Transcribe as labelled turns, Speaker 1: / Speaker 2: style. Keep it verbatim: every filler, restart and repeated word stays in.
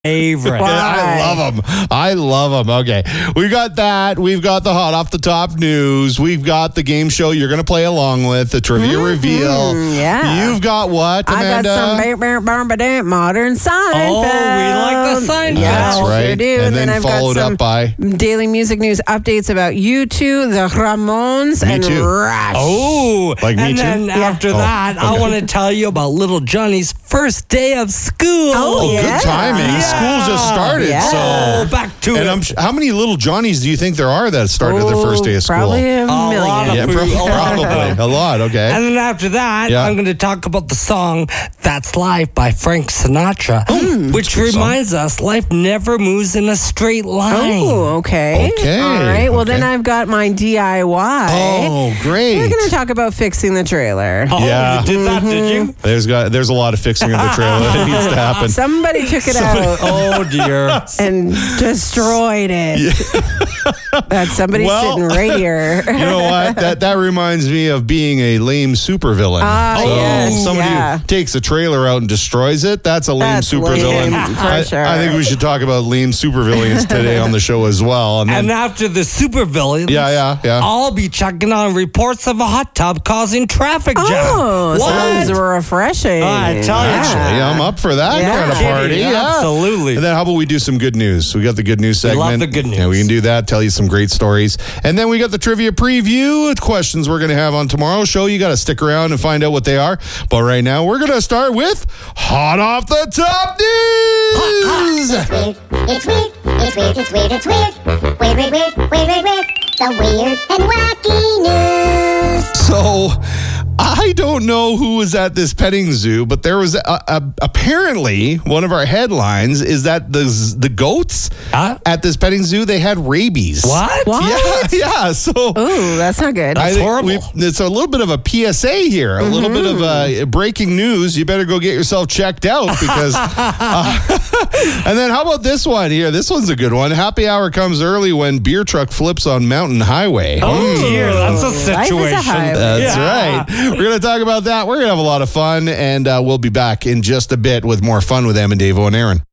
Speaker 1: favorite.
Speaker 2: I love them. I love them. Okay. We got that. We've got the hot off the top news. We've got the game show you're going to play along with, the trivia mm-hmm. reveal.
Speaker 3: Yeah.
Speaker 2: You've got what, Amanda?
Speaker 3: I got some bam, bam, bam, modern Seinfeld.
Speaker 1: Oh, we like the Seinfeld.
Speaker 2: Yeah, that's right.
Speaker 3: Sure do.
Speaker 2: And,
Speaker 3: and
Speaker 2: then,
Speaker 3: then I've
Speaker 2: followed
Speaker 3: got some
Speaker 2: up by
Speaker 3: daily music news updates about you two, the Ramones,
Speaker 2: Me
Speaker 3: and
Speaker 2: too.
Speaker 3: Rush.
Speaker 1: Oh,
Speaker 2: Like me
Speaker 1: and
Speaker 2: too?
Speaker 1: then after
Speaker 2: Oh,
Speaker 1: that,
Speaker 2: okay.
Speaker 1: I want to tell you about little Johnny's first day of school.
Speaker 3: Oh,
Speaker 2: Oh,
Speaker 3: yeah.
Speaker 2: good timing.
Speaker 1: Yeah.
Speaker 2: School just started.
Speaker 3: Yeah.
Speaker 2: So
Speaker 1: Oh, back to
Speaker 2: and
Speaker 1: it.
Speaker 2: I'm, sh- how many little Johnnies do you think there are that started their first day of school?
Speaker 3: Probably a
Speaker 1: A lot
Speaker 3: million.
Speaker 1: of
Speaker 2: yeah,
Speaker 1: food.
Speaker 2: pro-
Speaker 1: A lot of
Speaker 2: probably
Speaker 1: them.
Speaker 2: a lot. Okay.
Speaker 1: And then after that,
Speaker 2: Yeah.
Speaker 1: I'm going to talk about the song That's Life by Frank Sinatra,
Speaker 2: Oh,
Speaker 1: which reminds us life never moves in a straight line.
Speaker 3: Oh, okay.
Speaker 2: Okay,
Speaker 3: All right. Well,
Speaker 2: okay.
Speaker 3: then I've got my D I Y.
Speaker 2: Oh, great.
Speaker 3: We're going to talk about fixing the trailer.
Speaker 1: Oh,
Speaker 2: Yeah.
Speaker 1: you did that, did you?
Speaker 2: There's got there's a lot of fixing of the trailer that needs to happen.
Speaker 3: Somebody took it out
Speaker 1: Oh, dear.
Speaker 3: and destroyed it. That's somebody
Speaker 2: Well,
Speaker 3: sitting right here.
Speaker 2: You know what? That that reminds me of being a lame supervillain.
Speaker 3: Ah,
Speaker 2: so
Speaker 3: yes,
Speaker 2: somebody
Speaker 3: yeah.
Speaker 2: who takes a trailer out and destroys it, that's a lame
Speaker 3: That's
Speaker 2: supervillain.
Speaker 3: lame, for
Speaker 2: I,
Speaker 3: sure.
Speaker 2: I think we should talk about lame supervillains today on the show as well. And then,
Speaker 1: And after the supervillains,
Speaker 2: yeah, yeah, yeah.
Speaker 1: I'll be checking on reports of a hot tub causing traffic jam.
Speaker 3: Oh, sounds
Speaker 1: What?
Speaker 3: refreshing.
Speaker 1: I tell you.
Speaker 2: Actually, I'm up for that
Speaker 3: Yeah.
Speaker 2: kind of party.
Speaker 1: Kidding,
Speaker 2: Yeah.
Speaker 1: absolutely.
Speaker 2: And then how about we do some good news? We got the good news
Speaker 1: We
Speaker 2: segment.
Speaker 1: love the good news.
Speaker 2: Yeah, we can do that, tell you some great stories. And then we got the trivia preview questions we're going to have on tomorrow's show. You got to stick around and find out what they are. But right now, we're going to start with Hot Off the Top News.
Speaker 4: It's weird, it's weird, it's weird, it's weird, it's weird. Weird, weird, weird, weird, weird, weird. The weird and wacky news.
Speaker 2: So, I don't know who was at this petting zoo, but there was a, a, apparently one of our headlines is that the the goats
Speaker 1: Huh?
Speaker 2: at this petting zoo, they had rabies.
Speaker 1: What?
Speaker 3: What?
Speaker 2: Yeah, yeah. So
Speaker 3: Ooh, that's not good.
Speaker 2: I
Speaker 1: That's
Speaker 2: think
Speaker 1: horrible.
Speaker 2: we've- it's a little bit of a P S A here, a little bit of uh, breaking news. You better go get yourself checked out because. uh, and then how about this one here? This one's a good one. Happy hour comes early when beer truck flips on mountain highway.
Speaker 1: Oh, dear. That's a
Speaker 3: Life is a
Speaker 1: situation.
Speaker 3: highway.
Speaker 2: That's
Speaker 1: Yeah.
Speaker 2: right. We're going to talk about that. We're going to have a lot of fun, and uh, we'll be back in just a bit with more fun with Em and Davo and Aaron.